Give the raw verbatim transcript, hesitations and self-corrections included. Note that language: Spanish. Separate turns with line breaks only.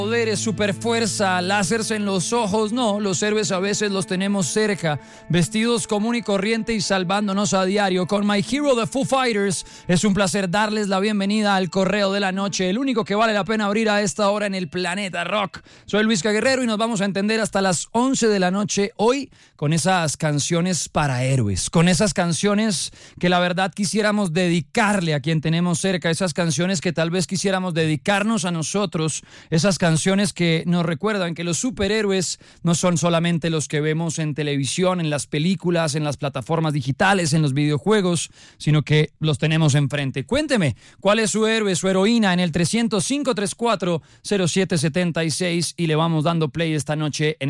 Poderes, superfuerza, láseres en los ojos, no, los héroes a veces los tenemos cerca, vestidos común y corriente y salvándonos a diario. Con My Hero de Foo Fighters, es un placer darles la bienvenida al Correo de la Noche, el único que vale la pena abrir a esta hora en el planeta rock. Soy Luis Guerrero y nos vamos a entender hasta las once de la noche hoy con esas canciones para héroes, con esas canciones que la verdad quisiéramos dedicarle a quien tenemos cerca, esas canciones que tal vez quisiéramos dedicarnos a nosotros, esas canciones Canciones que nos recuerdan que los superhéroes no son solamente los que vemos en televisión, en las películas, en las plataformas digitales, en los videojuegos, sino que los tenemos enfrente. Cuénteme, ¿cuál es su héroe, su heroína? En el trescientos, cinco tres cuatro, cero siete siete seis y le vamos dando play esta noche en